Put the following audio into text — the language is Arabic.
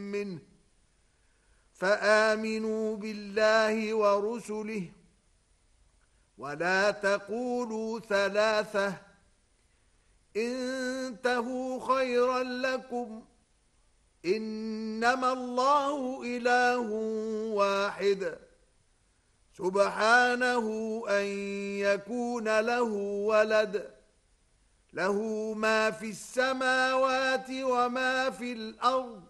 منه فآمنوا بالله ورسله ولا تقولوا ثلاثة انتهوا خيرا لكم إنما الله إله واحد سبحانه أن يكون له ولد له ما في السماوات وما في الأرض